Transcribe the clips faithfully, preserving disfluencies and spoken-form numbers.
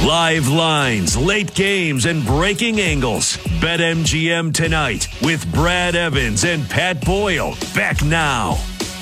Live lines, late games, and breaking angles. BetMGM tonight with Brad Evans and Pat Boyle. Back now.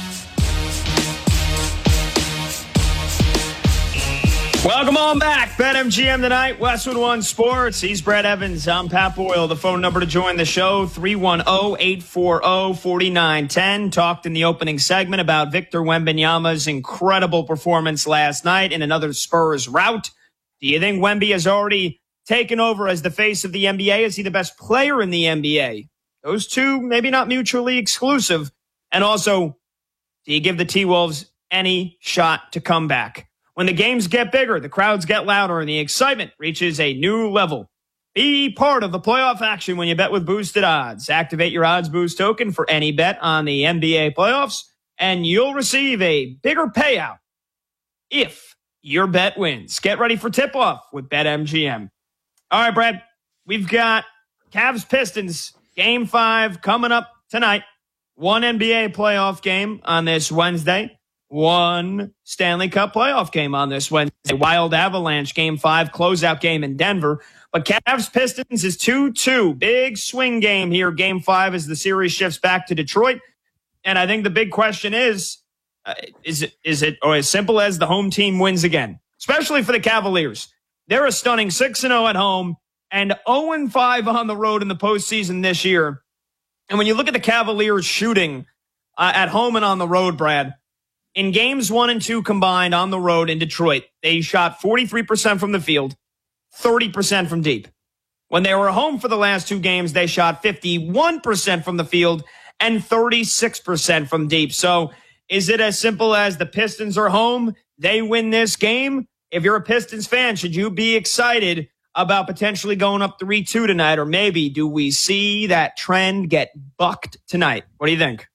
Welcome on back. BetMGM tonight, Westwood One Sports. He's Brad Evans. I'm Pat Boyle. The phone number to join the show, three one zero, eight four zero, four nine one zero. Talked in the opening segment about Victor Wembanyama's incredible performance last night in another Spurs rout. Do you think Wemby has already taken over as the face of the N B A? Is he the best player in the N B A? Those two, maybe not mutually exclusive. And also, do you give the T-Wolves any shot to come back? When the games get bigger, the crowds get louder, and the excitement reaches a new level. Be part of the playoff action when you bet with Boosted Odds. Activate your Odds Boost token for any bet on the N B A playoffs, and you'll receive a bigger payout if your bet wins. Get ready for tip-off with BetMGM. All right, Brad, we've got Cavs Pistons Game five coming up tonight. One N B A playoff game on this Wednesday. One Stanley Cup playoff game on this Wednesday. Wild Avalanche Game five closeout game in Denver. But Cavs Pistons is two two. Big swing game here. Game five as the series shifts back to Detroit. And I think the big question is, uh, is it is it or as simple as the home team wins again? Especially for the Cavaliers. They're a stunning six and oh at home and oh and five on the road in the postseason this year. And when you look at the Cavaliers shooting uh, at home and on the road, Brad, in games one and two combined on the road in Detroit, they shot forty-three percent from the field, thirty percent from deep. When they were home for the last two games, they shot fifty-one percent from the field and thirty-six percent from deep. So is it as simple as the Pistons are home, they win this game? If you're a Pistons fan, should you be excited about potentially going up three two tonight? Or maybe do we see that trend get bucked tonight? What do you think?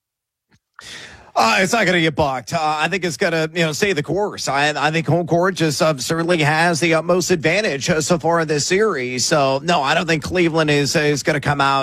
Uh, it's not going to get bucked. Uh, I think it's going to, you know, stay the course. I, I think home court just uh, certainly has the utmost advantage uh, so far in this series. So, no, I don't think Cleveland is is going to come out